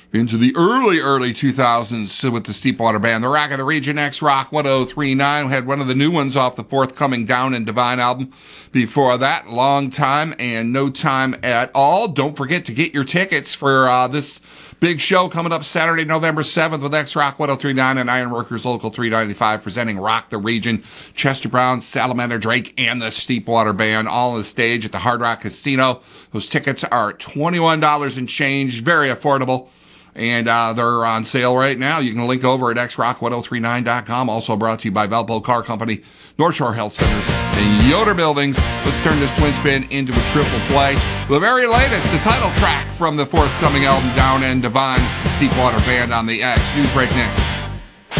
into the early 2000s with the Steepwater Band. The Rock of the Region X Rock 1039. We had one of the new ones off the forthcoming Down and Divine album. Before that, Long Time and No Time at All. Don't forget to get your tickets for this big show coming up Saturday, November 7th with X Rock 1039 and Ironworkers Local 395 presenting Rock the Region. Chester Brown, Salamander Drake, and the Steepwater Band all on the stage at the Hard Rock Casino. Those tickets are $21 and change. Very affordable. And they're on sale right now. You can link over at xrock1039.com. Also brought to you by Valpo Car Company, North Shore Health Centers, and Yoder Buildings. Let's turn this twin spin into a triple play. The very latest, the title track from the forthcoming album, Down and Divine. It's the Steepwater Band on the X. News break next.